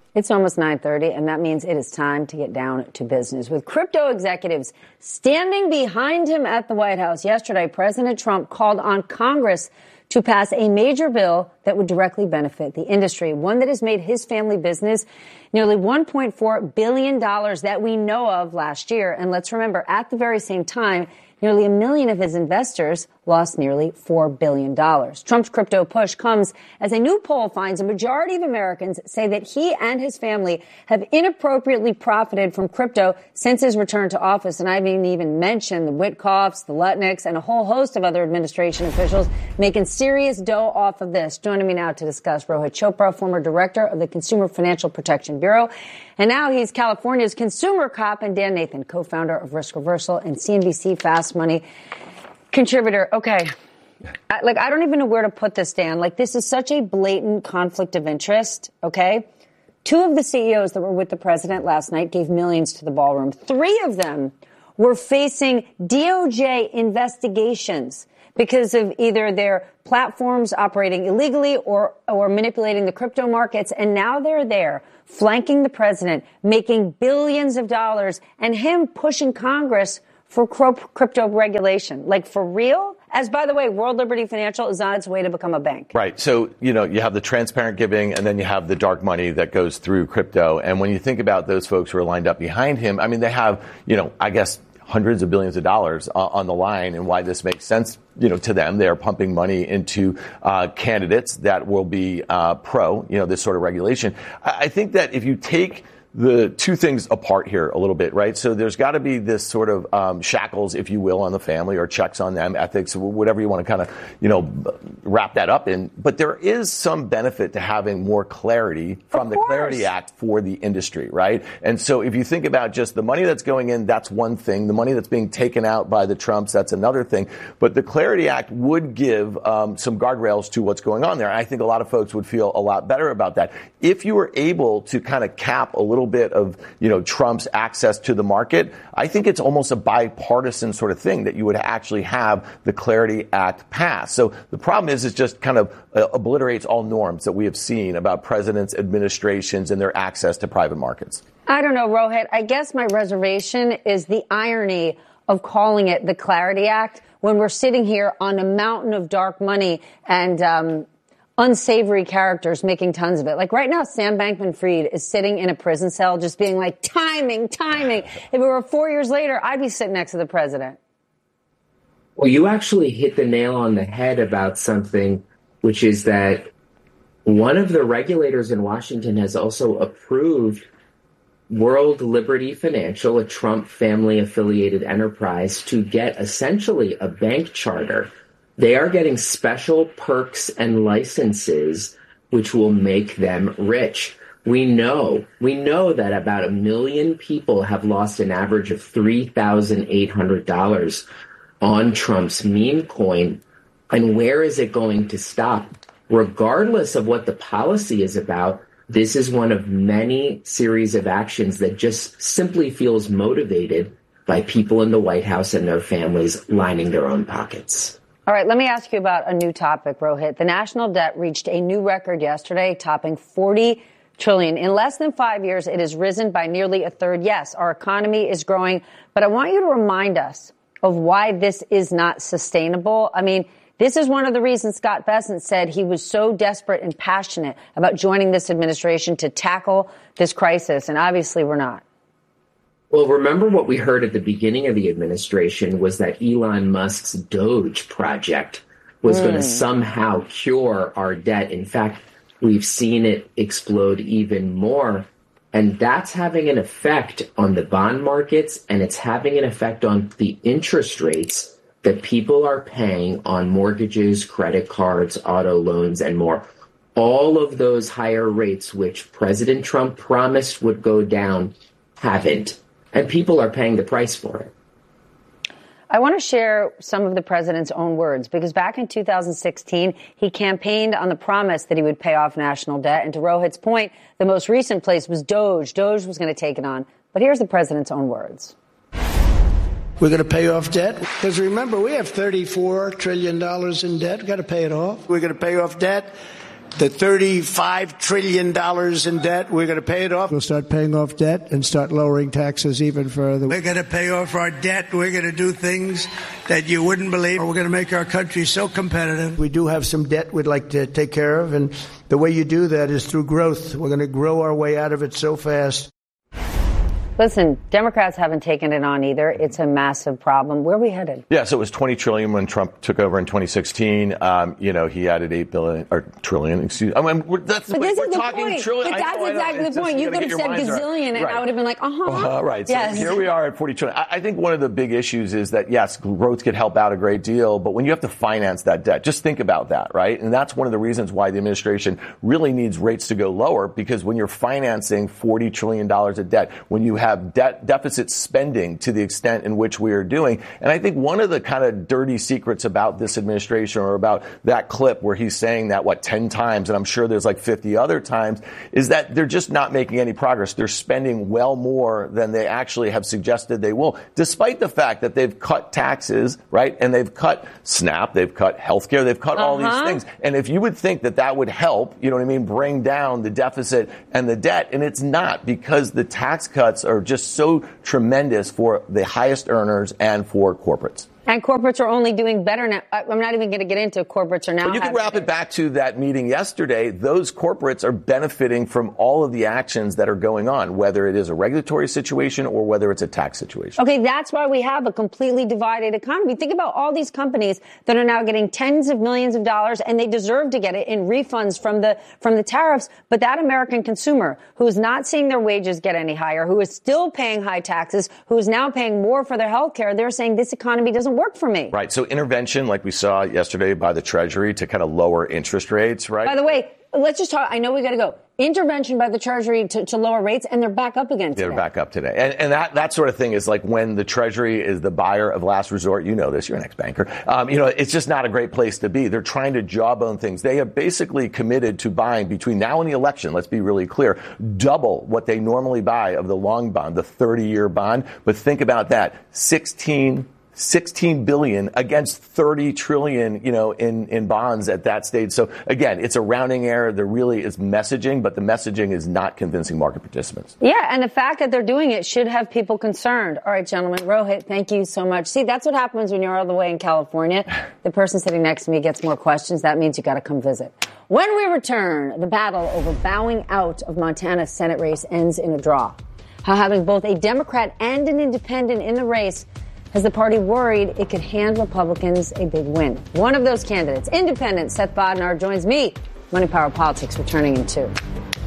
It's almost 9:30, and that means it is time to get down to business. With crypto executives standing behind him at the White House yesterday, President Trump called on Congress to pass a major bill that would directly benefit the industry, one that has made his family business nearly $1.4 billion that we know of last year. And let's remember, at the very same time, nearly 1 million of his investors lost nearly $4 billion. Trump's crypto push comes as a new poll finds a majority of Americans say that he and his family have inappropriately profited from crypto since his return to office. And I haven't even mentioned the Witkoffs, the Lutnicks, and a whole host of other administration officials making serious dough off of this. Joining me now to discuss, Rohit Chopra, former director of the Consumer Financial Protection Bureau. And now he's California's consumer cop, and Dan Nathan, co-founder of Risk Reversal and CNBC Fast Money contributor. Okay. I don't even know where to put this, Dan. This is such a blatant conflict of interest. Okay. 2 of the CEOs that were with the president last night gave millions to the ballroom. 3 of them were facing DOJ investigations because of either their platforms operating illegally or manipulating the crypto markets. And now they're there flanking the president, making billions of dollars, and him pushing Congress for crypto regulation. For real? As, by the way, World Liberty Financial is on its way to become a bank. Right. So, you have the transparent giving, and then you have the dark money that goes through crypto. And when you think about those folks who are lined up behind him, they have, I guess, hundreds of billions of dollars on the line, and why this makes sense, to them. They are pumping money into candidates that will be pro, this sort of regulation. I think that if you take the 2 things apart here a little bit, right? So there's got to be this sort of shackles, if you will, on the family, or checks on them, ethics, whatever you want to kind of, wrap that up in. But there is some benefit to having more clarity from the Clarity Act for the industry, right? And so if you think about just the money that's going in, that's one thing. The money that's being taken out by the Trumps, that's another thing. But the Clarity Act would give some guardrails to what's going on there. And I think a lot of folks would feel a lot better about that. If you were able to kind of cap a little bit of, Trump's access to the market, I think it's almost a bipartisan sort of thing that you would actually have the Clarity Act passed. So the problem is it just kind of obliterates all norms that we have seen about presidents, administrations, and their access to private markets. I don't know, Rohit. I guess my reservation is the irony of calling it the Clarity Act when we're sitting here on a mountain of dark money and unsavory characters making tons of it. Right now, Sam Bankman-Fried is sitting in a prison cell just being like, timing. If it were 4 years later, I'd be sitting next to the president. Well, you actually hit the nail on the head about something, which is that one of the regulators in Washington has also approved World Liberty Financial, a Trump family-affiliated enterprise, to get essentially a bank charter. They are getting special perks and licenses which will make them rich. We know that about 1 million people have lost an average of $3,800 on Trump's meme coin. And where is it going to stop? Regardless of what the policy is about, this is one of many series of actions that just simply feels motivated by people in the White House and their families lining their own pockets. All right, let me ask you about a new topic, Rohit. The national debt reached a new record yesterday, topping $40 trillion. In less than 5 years, it has risen by nearly a third. Yes, our economy is growing, but I want you to remind us of why this is not sustainable. This is one of the reasons Scott Bessent said he was so desperate and passionate about joining this administration to tackle this crisis, and obviously we're not. Well, remember what we heard at the beginning of the administration was that Elon Musk's Doge project was going to somehow cure our debt. In fact, we've seen it explode even more. And that's having an effect on the bond markets, and it's having an effect on the interest rates that people are paying on mortgages, credit cards, auto loans, and more. All of those higher rates, which President Trump promised would go down, haven't. And people are paying the price for it. I want to share some of the president's own words, because back in 2016, he campaigned on the promise that he would pay off national debt. And to Rohit's point, the most recent place was Doge. Doge was going to take it on. But here's the president's own words. We're going to pay off debt. Because remember, we have $34 trillion in debt. We've got to pay it off. We're going to pay off debt. The $35 trillion in debt, we're going to pay it off. We'll start paying off debt and start lowering taxes even further. We're going to pay off our debt. We're going to do things that you wouldn't believe. We're going to make our country so competitive. We do have some debt we'd like to take care of, and the way you do that is through growth. We're going to grow our way out of it so fast. Listen, Democrats haven't taken it on either. It's a massive problem. Where are we headed? Yeah, so it was $20 trillion when Trump took over in 2016. He added $8 billion or trillion. Excuse. I mean, we're talking trillion. But that's exactly the point. You could have said gazillion, and I would have been like, right. Yes. So here we are at $40 trillion. I think one of the big issues is that yes, growth could help out a great deal, but when you have to finance that debt, just think about that, right? And that's one of the reasons why the administration really needs rates to go lower, because when you're financing $40 trillion of debt, when you have deficit spending to the extent in which we are doing. And I think one of the kind of dirty secrets about this administration, or about that clip where he's saying that, 10 times, and I'm sure there's like 50 other times, is that they're just not making any progress. They're spending well more than they actually have suggested they will, despite the fact that they've cut taxes, right? And they've cut SNAP, they've cut healthcare, they've cut all these things. And if you would think that that would help, bring down the deficit and the debt, and it's not, because the tax cuts are just so tremendous for the highest earners and for corporates. And corporates are only doing better now. I'm not even going to get into corporates are now. But you can wrap it back to that meeting yesterday. Those corporates are benefiting from all of the actions that are going on, whether it is a regulatory situation or whether it's a tax situation. Okay, that's why we have a completely divided economy. Think about all these companies that are now getting tens of millions of dollars, and they deserve to get it in refunds from the tariffs. But that American consumer who is not seeing their wages get any higher, who is still paying high taxes, who is now paying more for their health care, they're saying this economy doesn't work for me. Right. So intervention, like we saw yesterday by the Treasury to kind of lower interest rates, right? By the way, let's just talk. I know we got to go. Intervention by the Treasury to lower rates, and they're back up again today. They're back up today. And that sort of thing is like when the Treasury is the buyer of last resort. You know this. You're an ex-banker. It's just not a great place to be. They're trying to jawbone things. They have basically committed to buying between now and the election, let's be really clear, double what they normally buy of the long bond, the 30-year bond. But think about that. 16 billion against 30 trillion, in bonds at that stage. So again, it's a rounding error. There really is messaging, but the messaging is not convincing market participants. Yeah. And the fact that they're doing it should have people concerned. All right, gentlemen. Rohit, thank you so much. See, that's what happens when you're all the way in California. The person sitting next to me gets more questions. That means you got to come visit. When we return, the battle over bowing out of Montana's Senate race ends in a draw. How having both a Democrat and an independent in the race has the party worried it could hand Republicans a big win. One of those candidates, independent Seth Bodnar, joins me. Money, Power, Politics, returning in 2.